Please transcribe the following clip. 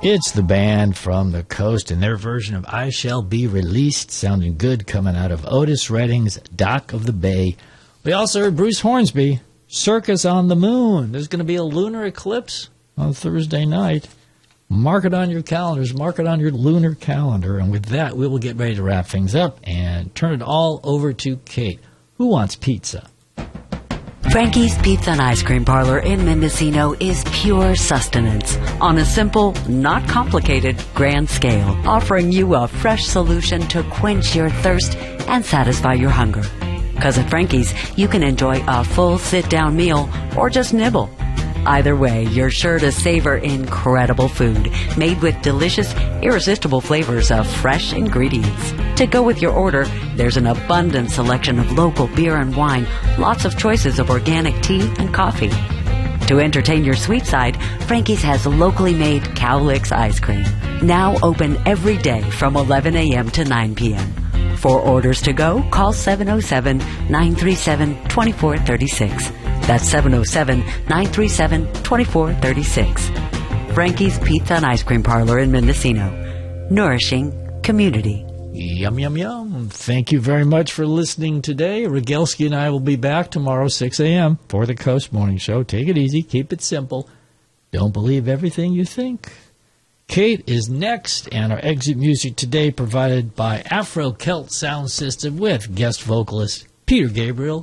It's the band from the coast and their version of I Shall Be Released, sounding good, coming out of Otis Redding's Dock of the Bay. We also heard Bruce Hornsby, Circus on the Moon. There's going to be a lunar eclipse on Thursday night. Mark it on your calendars, mark it on your lunar calendar. And with that, we will get ready to wrap things up and turn it all over to Kate. Who wants pizza? Frankie's Pizza and Ice Cream Parlor in Mendocino is pure sustenance on a simple, not complicated, grand scale, offering you a fresh solution to quench your thirst and satisfy your hunger. Because at Frankie's, you can enjoy a full sit-down meal or just nibble. Either way, you're sure to savor incredible food made with delicious, irresistible flavors of fresh ingredients. To go with your order, there's an abundant selection of local beer and wine, lots of choices of organic tea and coffee. To entertain your sweet side, Frankie's has locally made Cowlicks ice cream, now open every day from 11 a.m. to 9 p.m. For orders to go, call 707-937-2436. That's 707-937-2436. Frankie's Pizza and Ice Cream Parlor in Mendocino. Nourishing community. Yum, yum, yum. Thank you very much for listening today. Rogelski and I will be back tomorrow, 6 a.m. for the Coast Morning Show. Take it easy. Keep it simple. Don't believe everything you think. Kate is next, and our exit music today provided by Afro Celt Sound System with guest vocalist Peter Gabriel.